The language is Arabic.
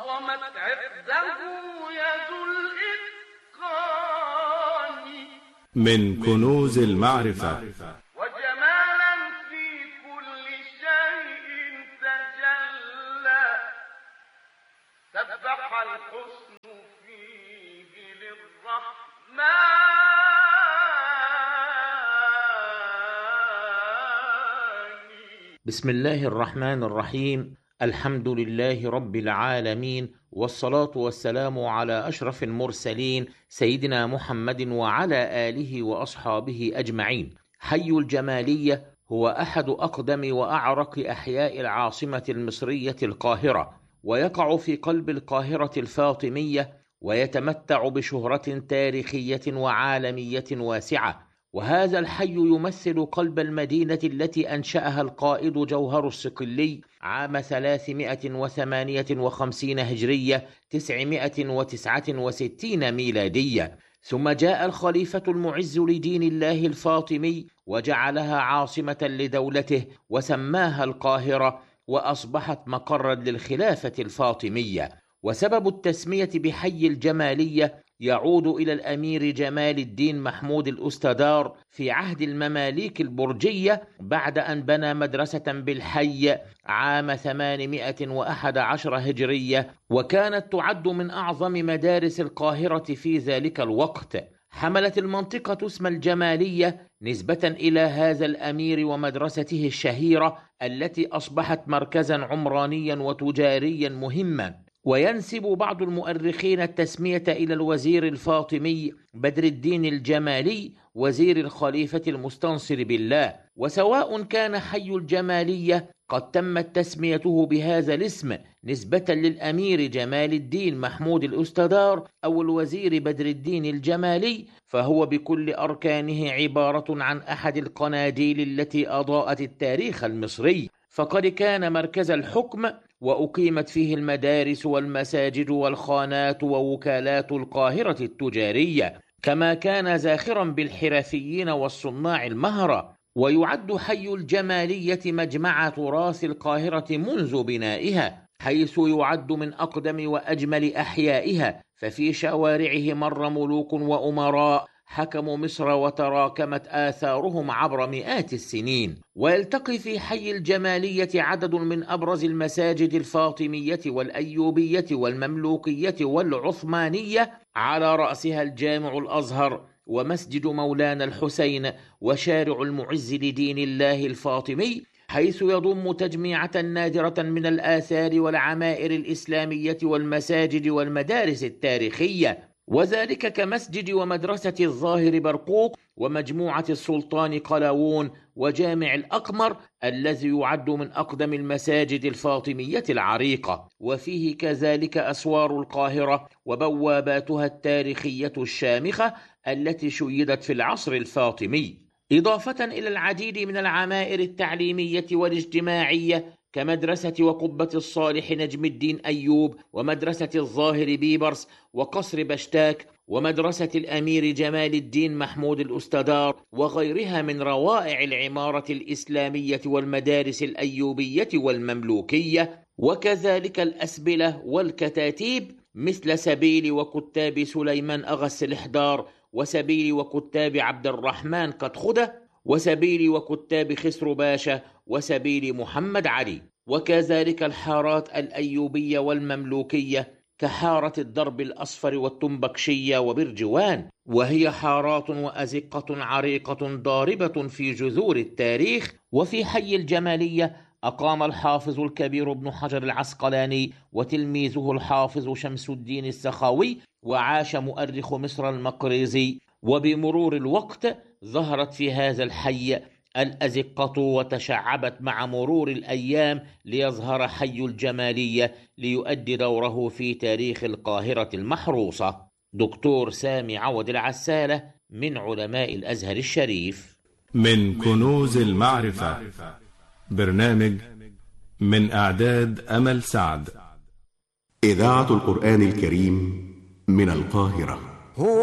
عظمت عقده يد الإتقان من كنوز المعرفة وجمالا في كل شيء تجلى سبح الحسن فيه للرحمن. بسم الله الرحمن الرحيم. الحمد لله رب العالمين، والصلاة والسلام على أشرف المرسلين سيدنا محمد وعلى آله وأصحابه أجمعين. حي الجمالية هو أحد أقدم وأعرق أحياء العاصمة المصرية القاهرة، ويقع في قلب القاهرة الفاطمية، ويتمتع بشهرة تاريخية وعالمية واسعة. وهذا الحي يمثل قلب المدينة التي أنشأها القائد جوهر الصقلي عام 358 هجرية 969 ميلادية، ثم جاء الخليفة المعز لدين الله الفاطمي وجعلها عاصمة لدولته وسماها القاهرة، وأصبحت مقرا للخلافة الفاطمية. وسبب التسمية بحي الجمالية يعود إلى الأمير جمال الدين محمود الأستدار في عهد المماليك البرجية، بعد أن بنى مدرسة بالحي عام 811 هجرية، وكانت تعد من أعظم مدارس القاهرة في ذلك الوقت. حملت المنطقة اسم الجمالية نسبة إلى هذا الأمير ومدرسته الشهيرة التي أصبحت مركزا عمرانيا وتجاريا مهما. وينسب بعض المؤرخين التسمية إلى الوزير الفاطمي بدر الدين الجمالي وزير الخليفة المستنصر بالله. وسواء كان حي الجمالية قد تمت تسميته بهذا الاسم نسبة للأمير جمال الدين محمود الأستدار أو الوزير بدر الدين الجمالي، فهو بكل أركانه عبارة عن أحد القناديل التي أضاءت التاريخ المصري، فقد كان مركز الحكم، وأقيمت فيه المدارس والمساجد والخانات ووكالات القاهرة التجارية، كما كان زاخرا بالحرفيين والصناع المهرة. ويعد حي الجمالية مجمع تراث القاهرة منذ بنائها، حيث يعد من أقدم وأجمل أحيائها، ففي شوارعه مر ملوك وأمراء حكموا مصر وتراكمت آثارهم عبر مئات السنين. ويلتقي في حي الجمالية عدد من أبرز المساجد الفاطمية والأيوبية والمملوكية والعثمانية، على رأسها الجامع الأزهر ومسجد مولانا الحسين وشارع المعز لدين الله الفاطمي، حيث يضم تجميعة نادرة من الآثار والعمائر الإسلامية والمساجد والمدارس التاريخية، وذلك كمسجد ومدرسة الظاهر برقوق ومجموعة السلطان قلاوون وجامع الأقمر الذي يعد من أقدم المساجد الفاطمية العريقة. وفيه كذلك أسوار القاهرة وبواباتها التاريخية الشامخة التي شيدت في العصر الفاطمي، إضافة إلى العديد من العمائر التعليمية والاجتماعية كمدرسة وقبة الصالح نجم الدين أيوب، ومدرسة الظاهر بيبرس، وقصر بشتاك، ومدرسة الأمير جمال الدين محمود الأستدار، وغيرها من روائع العمارة الإسلامية والمدارس الأيوبية والمملوكية، وكذلك الأسبلة والكتاتيب مثل سبيل وكتاب سليمان أغا الإحضار، وسبيل وكتاب عبد الرحمن قدخدة، وسبيل وكتاب خسرو باشا، وسبيل محمد علي. وكذلك الحارات الأيوبية والمملوكية كحارة الدرب الأصفر والتنبكشية وبرجوان، وهي حارات وأزقة عريقة ضاربة في جذور التاريخ. وفي حي الجمالية أقام الحافظ الكبير ابن حجر العسقلاني وتلميذه الحافظ شمس الدين السخاوي، وعاش مؤرخ مصر المقريزي. وبمرور الوقت ظهرت في هذا الحي الأزقة وتشعبت مع مرور الأيام ليظهر حي الجمالية ليؤدي دوره في تاريخ القاهرة المحروسة. دكتور سامي عوض العسالة من علماء الأزهر الشريف. من كنوز المعرفة، برنامج من إعداد أمل سعد. إذاعة القرآن الكريم من القاهرة.